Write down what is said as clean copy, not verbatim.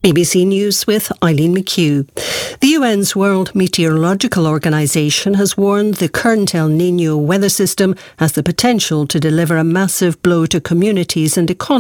BBC News with Eileen McHugh. The UN's World Meteorological Organization has warned the current El Niño weather system has the potential to deliver a massive blow to communities and economies